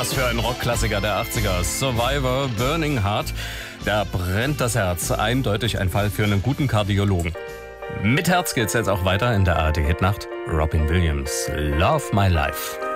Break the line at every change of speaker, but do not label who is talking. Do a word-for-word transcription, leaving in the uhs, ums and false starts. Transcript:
das für ein Rockklassiker der achtziger. Survivor, Burning Heart. Da brennt das Herz. Eindeutig ein Fall für einen guten Kardiologen. Mit Herz geht's jetzt auch weiter in der A R D-Hitnacht. Robin Williams, Love My Life.